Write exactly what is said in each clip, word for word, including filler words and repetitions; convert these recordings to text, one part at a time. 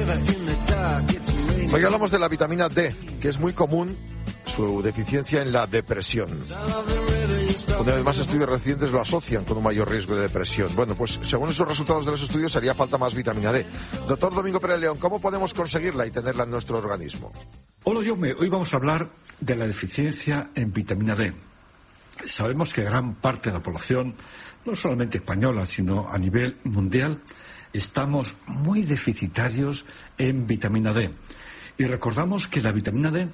Hoy hablamos de la vitamina D, que es muy común su deficiencia en la depresión. Donde además estudios recientes lo asocian con un mayor riesgo de depresión. Bueno, pues según esos resultados de los estudios haría falta más vitamina D. Doctor Domingo Pérez León, ¿cómo podemos conseguirla y tenerla en nuestro organismo? Hola, Jaume. Hoy vamos a hablar de la deficiencia en vitamina D. Sabemos que gran parte de la población, no solamente española, sino a nivel mundial, estamos muy deficitarios en vitamina D. Y recordamos que la vitamina D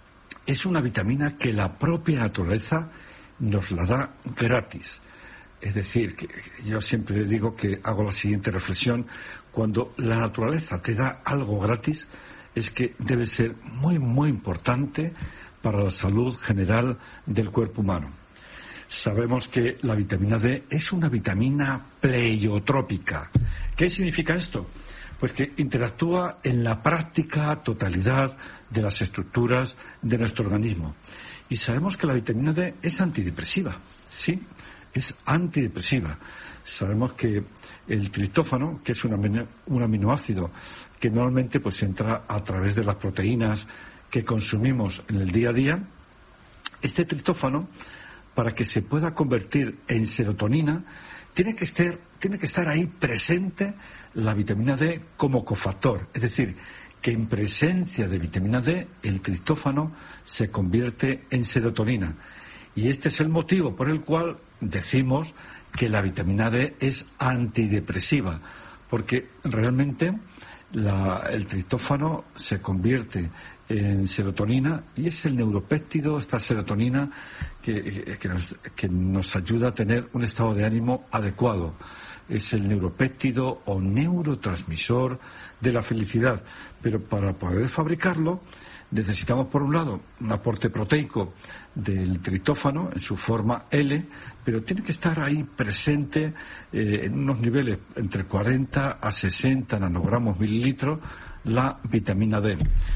es una vitamina que la propia naturaleza nos la da gratis. Es decir, que yo siempre digo que hago la siguiente reflexión: cuando la naturaleza te da algo gratis, es que debe ser muy, muy importante para la salud general del cuerpo humano. Sabemos que la vitamina D es una vitamina pleiotrópica. ¿Qué significa esto? Pues que interactúa en la práctica totalidad de las estructuras de nuestro organismo. Y sabemos que la vitamina D es antidepresiva, sí, es antidepresiva. Sabemos que el triptófano, que es un, amino, un aminoácido que normalmente pues entra a través de las proteínas que consumimos en el día a día, este triptófano, para que se pueda convertir en serotonina, tiene que estar, tiene que estar ahí presente la vitamina D como cofactor. Es decir, que en presencia de vitamina D, el triptófano se convierte en serotonina. Y este es el motivo por el cual decimos que la vitamina D es antidepresiva, porque realmente la, el triptófano se convierte en serotonina y es el neuropéptido, esta serotonina, que, que, nos, que nos ayuda a tener un estado de ánimo adecuado. Es el neuropéptido o neurotransmisor de la felicidad. Pero para poder fabricarlo necesitamos, por un lado, un aporte proteico del triptófano en su forma L, pero tiene que estar ahí presente eh, en unos niveles entre cuarenta a sesenta nanogramos mililitros la vitamina D.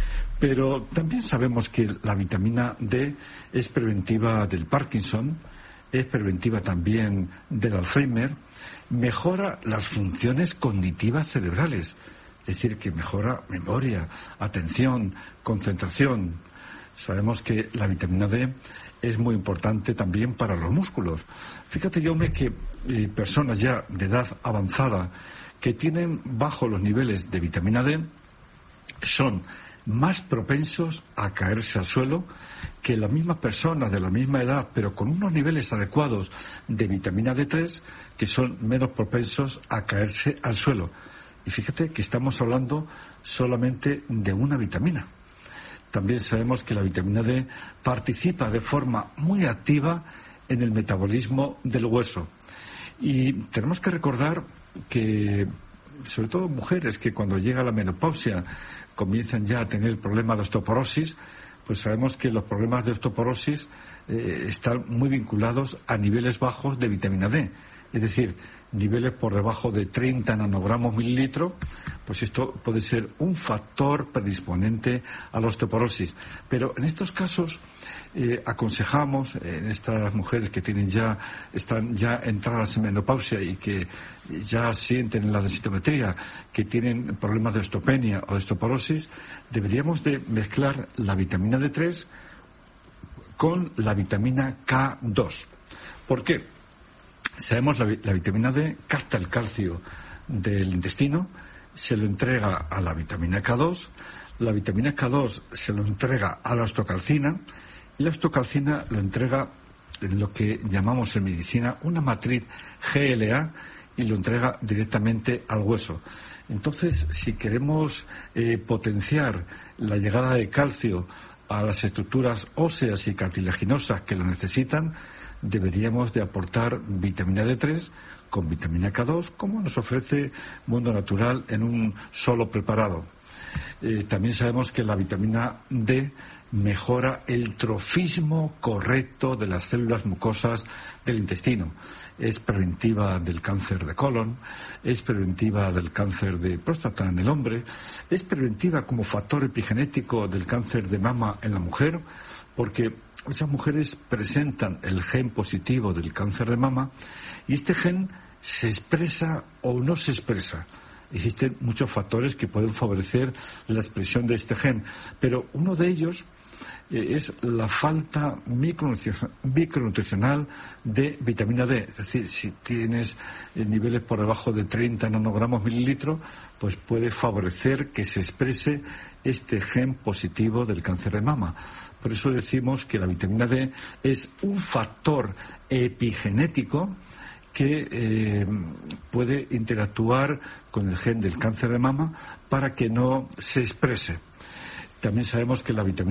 Pero también sabemos que la vitamina D es preventiva del Parkinson, es preventiva también del Alzheimer, mejora las funciones cognitivas cerebrales, es decir, que mejora memoria, atención, concentración. Sabemos que la vitamina D es muy importante también para los músculos. Fíjate, Jaume, que eh, personas ya de edad avanzada que tienen bajos los niveles de vitamina D son más propensos a caerse al suelo que las mismas personas de la misma edad, pero con unos niveles adecuados de vitamina D tres, que son menos propensos a caerse al suelo. Y fíjate que estamos hablando solamente de una vitamina. También sabemos que la vitamina D participa de forma muy activa en el metabolismo del hueso. Y tenemos que recordar que, sobre todo mujeres que cuando llega la menopausia comienzan ya a tener el problema de osteoporosis, pues sabemos que los problemas de osteoporosis eh, están muy vinculados a niveles bajos de vitamina D. Es decir, niveles por debajo de treinta nanogramos mililitros, pues esto puede ser un factor predisponente a la osteoporosis. Pero en estos casos eh, aconsejamos, eh, en estas mujeres que tienen ya, están ya entradas en menopausia y que ya sienten en la densitometría que tienen problemas de osteopenia o de osteoporosis, deberíamos de mezclar la vitamina D tres con la vitamina K dos. ¿Por qué? Sabemos la, la vitamina D capta el calcio del intestino, se lo entrega a la vitamina K dos, la vitamina K dos se lo entrega a la osteocalcina y la osteocalcina lo entrega en lo que llamamos en medicina una matriz G L A y lo entrega directamente al hueso. Entonces, si queremos eh, potenciar la llegada de calcio a las estructuras óseas y cartilaginosas que lo necesitan, deberíamos de aportar vitamina D tres con vitamina K dos, como nos ofrece Mundo Natural en un solo preparado. Eh, también sabemos que la vitamina D mejora el trofismo correcto de las células mucosas del intestino. Es preventiva del cáncer de colon, es preventiva del cáncer de próstata en el hombre, es preventiva como factor epigenético del cáncer de mama en la mujer, porque muchas mujeres presentan el gen positivo del cáncer de mama y este gen se expresa o no se expresa. existen muchos factores que pueden favorecer la expresión de este gen, pero uno de ellos eh, es la falta micronutricional de vitamina D. Es decir, si tienes eh, niveles por debajo de treinta nanogramos mililitros, pues puede favorecer que se exprese este gen positivo del cáncer de mama. Por eso decimos que la vitamina D es un factor epigenético que eh, puede interactuar con el gen del cáncer de mama para que no se exprese. También sabemos que la vitamina